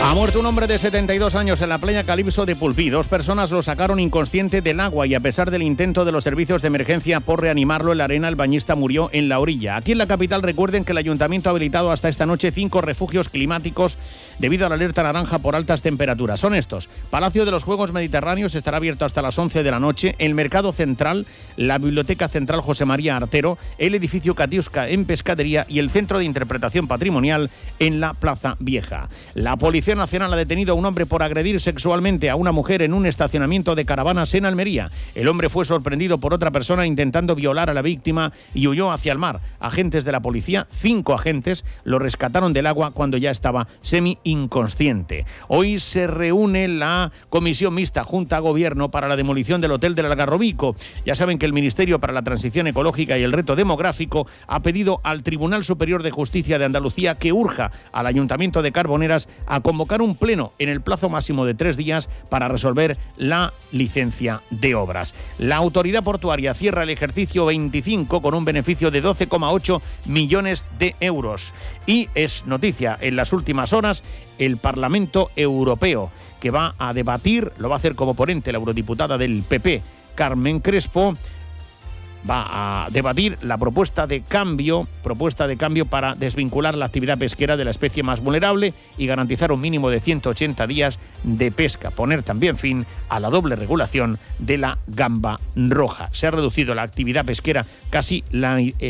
Ha muerto un hombre de 72 años en la playa Calipso de Pulpí. 2 personas lo sacaron inconsciente del agua y a pesar del intento de los servicios de emergencia por reanimarlo en la arena, el bañista murió en la orilla. Aquí en la capital recuerden que el ayuntamiento ha habilitado hasta esta noche 5 refugios climáticos debido a la alerta naranja por altas temperaturas. Son estos: Palacio de los Juegos Mediterráneos estará abierto hasta las 11 de la noche, el Mercado Central, la Biblioteca Central José María Artero, el edificio Katiuska en Pescadería y el Centro de Interpretación Patrimonial en la Plaza Vieja. La Policía Nacional ha detenido a un hombre por agredir sexualmente a una mujer en un estacionamiento de caravanas en Almería. El hombre fue sorprendido por otra persona intentando violar a la víctima y huyó hacia el mar. Agentes de la policía, 5 agentes, lo rescataron del agua cuando ya estaba semi-inconsciente. Hoy se reúne la Comisión Mixta Junta-Gobierno para la demolición del Hotel del Algarrobico. Ya saben que el Ministerio para la Transición Ecológica y el Reto Demográfico ha pedido al Tribunal Superior de Justicia de Andalucía que urja al Ayuntamiento de Carboneras a convocar un pleno en el plazo máximo de 3 días para resolver la licencia de obras. La autoridad portuaria cierra el ejercicio 25 con un beneficio de 12,8 millones de euros. Y es noticia en las últimas horas el Parlamento Europeo, que va a debatir, lo va a hacer como ponente la eurodiputada del PP, Carmen Crespo, va a debatir la propuesta de cambio para desvincular la actividad pesquera de la especie más vulnerable y garantizar un mínimo de 180 días de pesca. Poner también fin a la doble regulación de la gamba roja. Se ha reducido la actividad pesquera casi un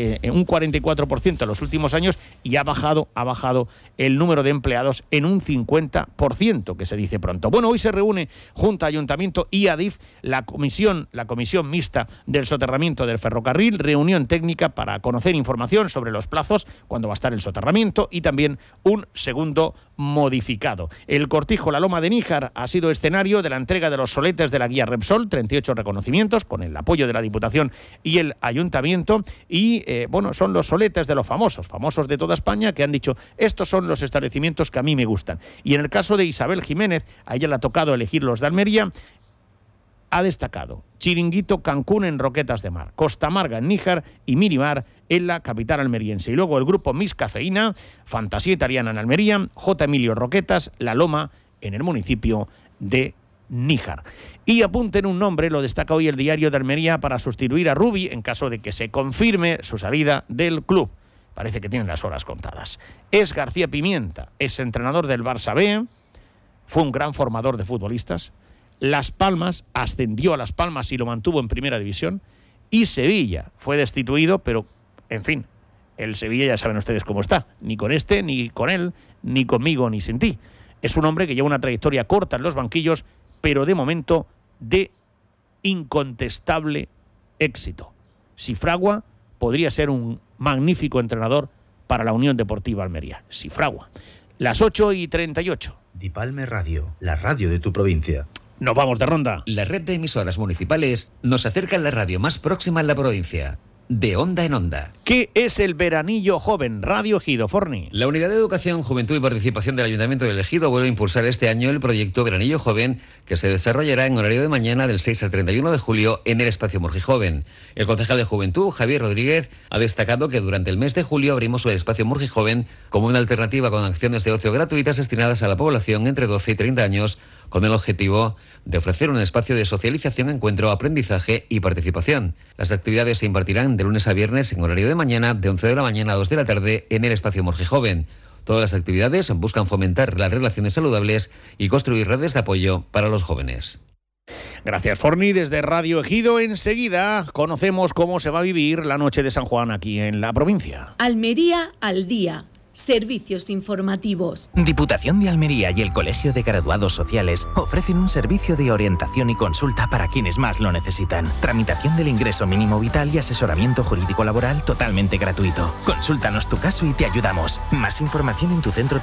44% en los últimos años y ha bajado el número de empleados en un 50%, que se dice pronto. Bueno, hoy se reúne Junta, Ayuntamiento y Adif la comisión mixta del soterramiento del ferrocarril, reunión técnica para conocer información sobre los plazos, cuándo va a estar el soterramiento y también un segundo modificado. El cortijo La Loma de Níjar ha sido escenario de la entrega de los soletes de la guía Repsol, 38 reconocimientos con el apoyo de la Diputación y el Ayuntamiento y son los soletes de los famosos de toda España que han dicho estos son los establecimientos que a mí me gustan. Y en el caso de Isabel Jiménez, a ella le ha tocado elegir los de Almería. Ha destacado Chiringuito Cancún en Roquetas de Mar, Costa Amarga en Níjar y Mirimar en la capital almeriense. Y luego el grupo Miss Cafeína, Fantasía Italiana en Almería, J. Emilio Roquetas, La Loma en el municipio de Níjar. Y apunten un nombre, lo destaca hoy el Diario de Almería, para sustituir a Rubi en caso de que se confirme su salida del club. Parece que tienen las horas contadas. Es García Pimienta, es entrenador del Barça B, fue un gran formador de futbolistas. Las Palmas, ascendió a Las Palmas y lo mantuvo en primera división. Y Sevilla fue destituido, pero, en fin, el Sevilla ya saben ustedes cómo está. Ni con este, ni con él, ni conmigo, ni sin ti. Es un hombre que lleva una trayectoria corta en los banquillos, pero de momento de incontestable éxito. Si fragua, podría ser un magnífico entrenador para la Unión Deportiva Almería. Si fragua. Las 8:38. Dipalme Radio, la radio de tu provincia. Nos vamos de ronda. La red de emisoras municipales nos acerca a la radio más próxima en la provincia. De onda en onda. ¿Qué es el Veranillo Joven? Radio Ejido, Forni. La Unidad de Educación, Juventud y Participación del Ayuntamiento del Ejido vuelve a impulsar este año el proyecto Veranillo Joven, que se desarrollará en horario de mañana del 6 al 31 de julio en el Espacio Murgijoven. El concejal de Juventud, Javier Rodríguez, ha destacado que durante el mes de julio abrimos el Espacio Murgijoven como una alternativa con acciones de ocio gratuitas destinadas a la población entre 12 y 30 años, con el objetivo de ofrecer un espacio de socialización, encuentro, aprendizaje y participación. Las actividades se impartirán de lunes a viernes en horario de mañana, de 11 de la mañana a 2 de la tarde, en el Espacio Murgijoven. Todas las actividades buscan fomentar las relaciones saludables y construir redes de apoyo para los jóvenes. Gracias, Forni. Desde Radio Ejido, enseguida conocemos cómo se va a vivir la noche de San Juan aquí en la provincia. Almería al día. Servicios informativos. Diputación de Almería y el Colegio de Graduados Sociales ofrecen un servicio de orientación y consulta para quienes más lo necesitan. Tramitación del ingreso mínimo vital y asesoramiento jurídico laboral totalmente gratuito. Consúltanos tu caso y te ayudamos. Más información en tu centro de